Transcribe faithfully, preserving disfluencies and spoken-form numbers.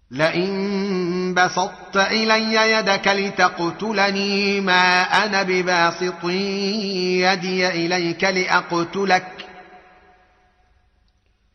لئن بسطت إلي يدك لتقتلني ما أنا بباسط يدي إليك لأقتلك